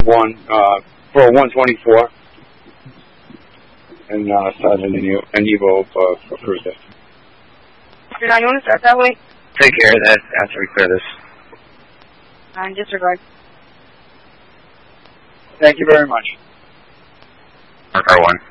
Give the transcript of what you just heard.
1 for 124, and started an Evo for Cruiser. You're not going to start that way? Take care of that after we clear this. Disregard. Thank you very much. R1.